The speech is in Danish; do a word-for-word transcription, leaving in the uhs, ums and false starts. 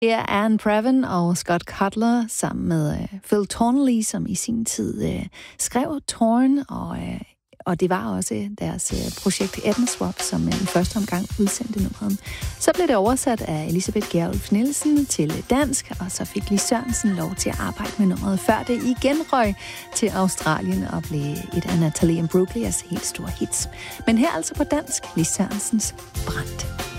Her er Anne Previn og Scott Cutler sammen med uh, Phil Thornley, som i sin tid uh, skrev Torn, og, uh, og det var også deres uh, projekt Etnoswap, som uh, i første omgang udsendte nummeret. Så blev det oversat af Elisabeth Gjerulf Nielsen til dansk, og så fik Lis Sørensen lov til at arbejde med nummeret, før det igen røg til Australien og blev et af Natalie Imbruglias helt store hits. Men her altså på dansk, Lis Sørensens Brændt.